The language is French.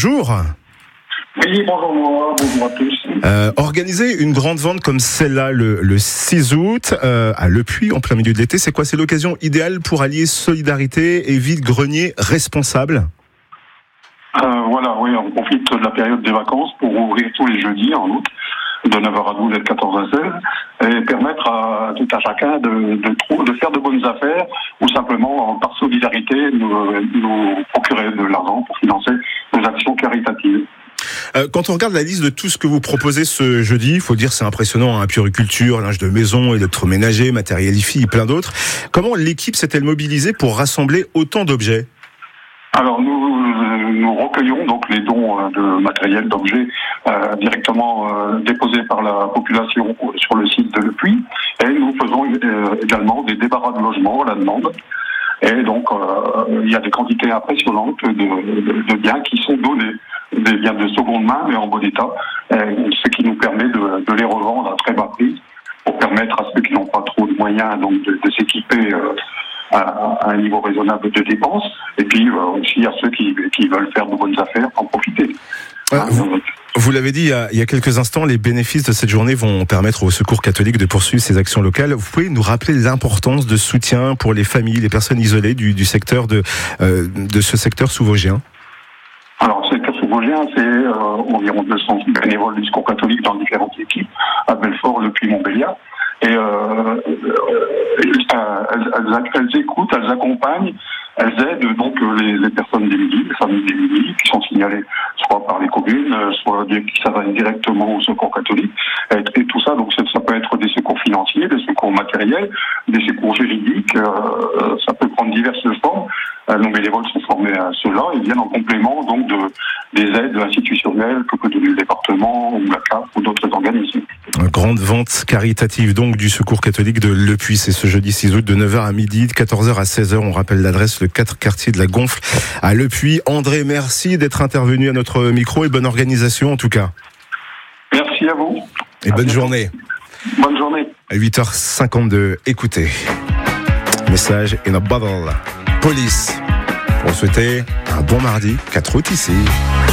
bonjour. Oui, bonjour moi, bonjour à tous. Organiser une grande vente comme celle-là le 6 août à Le Puy, en plein milieu de l'été, c'est quoi? C'est l'occasion idéale pour allier solidarité et vide-grenier responsable? Voilà, oui, on profite de la période des vacances pour ouvrir tous les jeudis en août, de 9h à 12 et de 14 à 16, et permettre à tout à chacun de faire de bonnes affaires ou simplement, par solidarité, nous procurer de l'argent pour financer nos actions caritatives. Quand on regarde la liste de tout ce que vous proposez ce jeudi, il faut dire c'est impressionnant, hein, puériculture, linge de maison, électroménager, matériel IFI et plein d'autres. Comment l'équipe s'est-elle mobilisée pour rassembler autant d'objets? Alors nous recueillons donc les dons de matériel, d'objets directement déposés par la population sur le site de Le Puy, et nous faisons également des débarras de logements à la demande. Et donc il y a des quantités impressionnantes de biens qui sont donnés, des biens de seconde main mais en bon état, ce qui nous permet de les revendre à très bas prix pour permettre à ceux qui n'ont pas trop de moyens donc de s'équiper à un niveau raisonnable de dépenses, et puis aussi à ceux qui veulent faire de bonnes affaires, en profiter. Vous l'avez dit il y a quelques instants, les bénéfices de cette journée vont permettre au Secours catholique de poursuivre ses actions locales. Vous pouvez nous rappeler l'importance de soutien pour les familles, les personnes isolées du secteur de ce secteur sous-vosgien? Alors, le secteur sous-vosgien, c'est environ 200 bénévoles du Secours catholique dans différentes équipes, à Belfort, Le Puy, Montbéliard. Et elles écoutent, elles accompagnent, elles aident donc les personnes démunies, les familles démunies, qui sont signalées soit par les communes, soit qui s'adressent directement au Secours catholique. Et tout ça, donc ça peut être des secours financiers, des secours matériels, des secours juridiques, ça peut prendre diverses formes. Nos bénévoles sont formés à cela et viennent en complément donc des aides institutionnelles que peut donner le département ou la CAF ou d'autres organismes. Une grande vente caritative donc du Secours catholique de Le Puy, c'est ce jeudi 6 août de 9h à midi, de 14h à 16h. On rappelle l'adresse, le 4 quartier de la Gonfle à Le Puy. André, merci d'être intervenu à notre micro et bonne organisation en tout cas. Merci à vous. Et bonne journée. Bonne journée. À 8h52, écoutez. Message in a bottle. Police. Pour souhaiter un bon mardi 4 août ici.